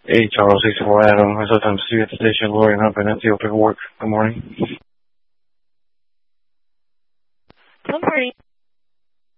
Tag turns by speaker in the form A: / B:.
A: Hey, Charles, 64 Adam. I sometimes see you at the station, Lori, and Humphrey, and Field paperwork. Good morning.
B: Good morning.